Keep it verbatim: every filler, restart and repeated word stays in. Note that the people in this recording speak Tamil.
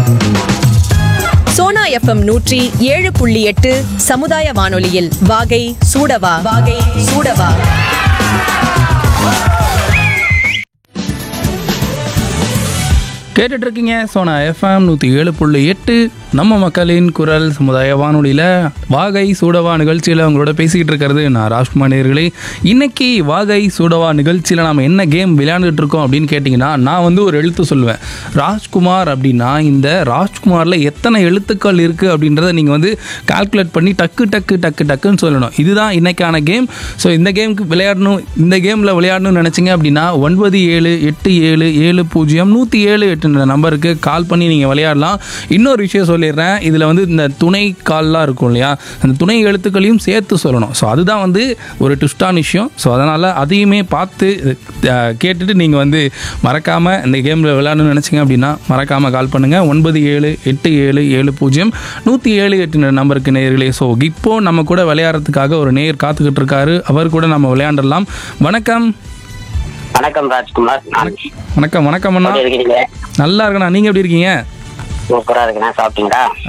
சோனா எஃப்எம் நூற்றி ஏழு புள்ளி எட்டு சமுதாய வானொலியில் வாகை சூடவா வாகை சூடவா. கேட்டுட்டு இருக்கீங்க சோனா எஃப்எம் நூற்றி ஏழு புள்ளி எட்டு நம்ம மக்களின் குரல் சமுதாய வானொலியில் வாகை சூடவா நிகழ்ச்சியில் அவங்களோட பேசிக்கிட்டு இருக்கிறது நான் ராஜ்குமார் நேயர்களே. இன்னைக்கு வாகை சூடவா நிகழ்ச்சியில் நாம் என்ன கேம் விளையாண்டுட்டு இருக்கோம் அப்படின்னு கேட்டிங்கன்னா, நான் வந்து ஒரு எழுத்து சொல்லுவேன். ராஜ்குமார் அப்படின்னா இந்த ராஜ்குமாரில் எத்தனை எழுத்துக்கள் இருக்குது அப்படின்றத நீங்கள் வந்து கால்குலேட் பண்ணி டக்கு டக்கு டக்கு டக்குன்னு சொல்லணும். இதுதான் இன்னைக்கான கேம். ஸோ இந்த கேமுக்கு விளையாடணும், இந்த கேமில் விளையாடணும்னு நினச்சிங்க அப்படின்னா ஒன்பது ஏழு எட்டு ஏழு ஏழு பூஜ்ஜியம் நூற்றி ஏழு எட்டு நம்பருக்கு கால் பண்ணி நீங்கள் விளையாடலாம். இன்னொரு விஷயம் சொல்லிடுறேன், இதில் வந்து இந்த துணை கால்லாம் இருக்கும் இல்லையா, அந்த துணை எழுத்துக்களையும் சேர்த்து சொல்லணும். ஸோ அதுதான் வந்து ஒரு ட்விஸ்டான விஷயம். ஸோ அதனால் அதையுமே பார்த்து கேட்டுட்டு நீங்கள் வந்து மறக்காமல் இந்த கேமில் விளையாடணும்னு நினச்சிங்க அப்படின்னா மறக்காமல் கால் பண்ணுங்கள். ஒன்பது ஏழு எட்டு ஏழு ஏழு பூஜ்ஜியம் நூற்றி ஏழு எட்டு நம்பருக்கு நேயர்களே. ஸோ இப்போ நம்ம கூட விளையாடுறதுக்காக ஒரு நேயர் காத்துக்கிட்டு இருக்காரு. அவர் கூட நம்ம விளையாண்டலாம். வணக்கம். வணக்கம் ராஜ்குமார். வணக்கம். வணக்கம் அண்ணா. நல்லா இருக்கண்ணா, நீங்கள் எப்படி இருக்கீங்க? சூப்பரா இருக்குண்ணா. சாப்பிட்டீங்களா?